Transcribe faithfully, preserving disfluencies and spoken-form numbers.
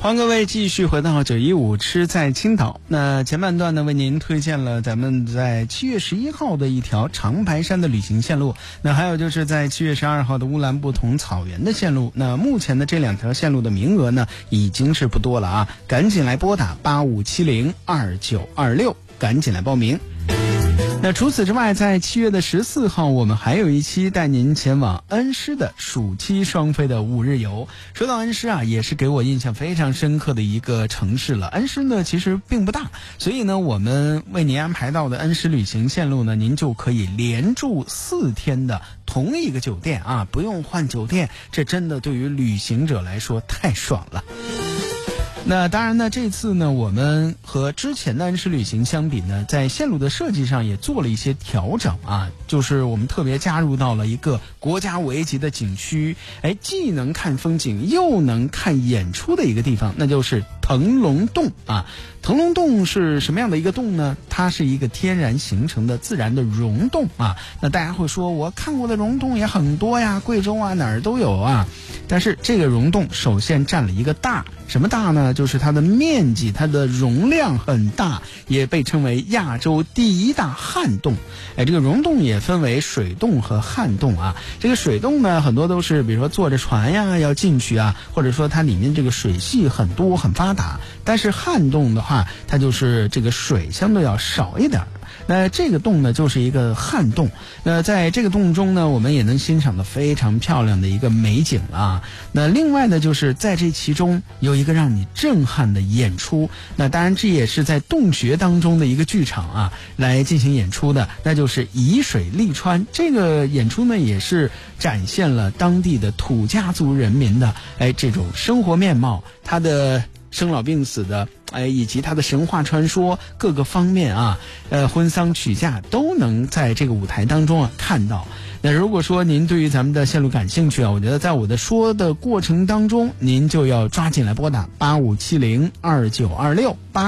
欢迎各位继续回到九一五吃在青岛。那前半段呢，为您推荐了咱们在七月十一号的一条长白山的旅行线路，那还有就是在七月十二号的乌兰布统草原的线路。那目前的这两条线路的名额呢，已经是不多了啊，赶紧来拨打八五七零二九二六，赶紧来报名。那除此之外，在七月的十四号，我们还有一期带您前往恩施的暑期双飞的五日游。说到恩施啊，也是给我印象非常深刻的一个城市了。恩施呢其实并不大，所以呢我们为您安排到的恩施旅行线路呢，您就可以连住四天的同一个酒店啊，不用换酒店，这真的对于旅行者来说太爽了。那当然呢，这次呢我们和之前的恩施旅行相比呢，在线路的设计上也做了一些调整啊，就是我们特别加入到了一个国家五 A 级的景区，哎，既能看风景又能看演出的一个地方，那就是腾龙洞啊。腾龙洞是什么样的一个洞呢？它是一个天然形成的自然的溶洞啊。那大家会说，我看过的溶洞也很多呀，贵州啊哪儿都有啊。但是这个溶洞首先占了一个大，什么大呢？就是它的面积，它的容量很大，也被称为亚洲第一大旱洞。哎，这个溶洞也分为水洞和旱洞啊。这个水洞呢，很多都是比如说坐着船呀要进去啊，或者说它里面这个水系很多很发达。但是旱洞的话，它就是这个水相对要少一点。那这个洞呢，就是一个旱洞。那在这个洞中呢，我们也能欣赏到非常漂亮的一个美景啊。那另外呢，就是在这其中有一个让你震撼的演出。那当然这也是在洞穴当中的一个剧场啊来进行演出的，那就是沂水利川。这个演出呢，也是展现了当地的土家族人民的哎这种生活面貌，它的生老病死的，哎，以及它的神话传说各个方面啊，呃，婚丧娶嫁都能在这个舞台当中啊看到。那如果说您对于咱们的线路感兴趣啊，我觉得在我的说的过程当中，您就要抓紧来拨打八五七零二九二六八。